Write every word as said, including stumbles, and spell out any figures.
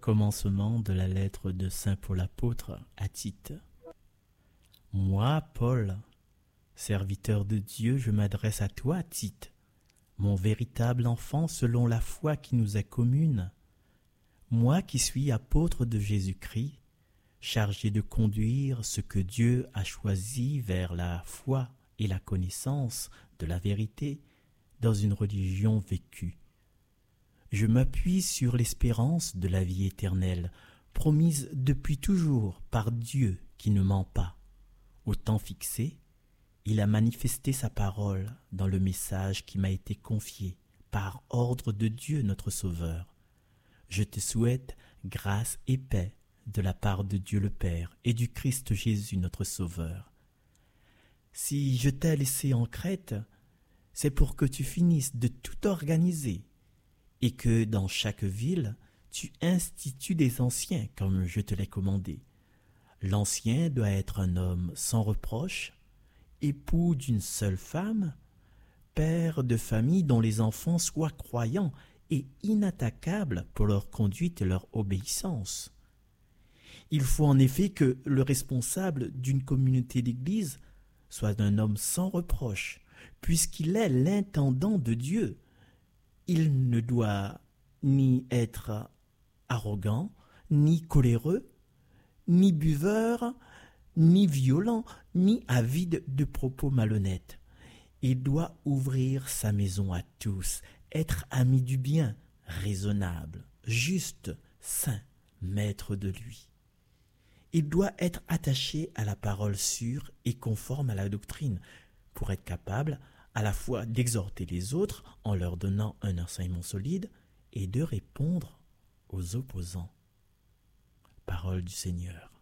Commencement de la lettre de saint Paul apôtre à Tite. Moi, Paul, serviteur de Dieu, je m'adresse à toi, Tite, mon véritable enfant selon la foi qui nous est commune. Moi qui suis apôtre de Jésus-Christ, chargé de conduire ce que Dieu a choisi vers la foi et la connaissance de la vérité dans une religion vécue. Je m'appuie sur l'espérance de la vie éternelle, promise depuis toujours par Dieu qui ne ment pas. Au temps fixé, il a manifesté sa parole dans le message qui m'a été confié par ordre de Dieu notre Sauveur. Je te souhaite grâce et paix de la part de Dieu le Père et du Christ Jésus notre Sauveur. Si je t'ai laissé en Crète, c'est pour que tu finisses de tout organiser et que dans chaque ville, tu institues des anciens comme je te l'ai commandé. L'ancien doit être un homme sans reproche, époux d'une seule femme, père de famille dont les enfants soient croyants et inattaquables pour leur conduite et leur obéissance. Il faut en effet que le responsable d'une communauté d'église soit un homme sans reproche, puisqu'il est l'intendant de Dieu. Il ne doit ni être arrogant, ni coléreux, ni buveur, ni violent, ni avide de propos malhonnêtes. Il doit ouvrir sa maison à tous, être ami du bien, raisonnable, juste, saint, maître de lui. Il doit être attaché à la parole sûre et conforme à la doctrine, pour être capable à la fois d'exhorter les autres en leur donnant un enseignement solide et de répondre aux opposants. Parole du Seigneur.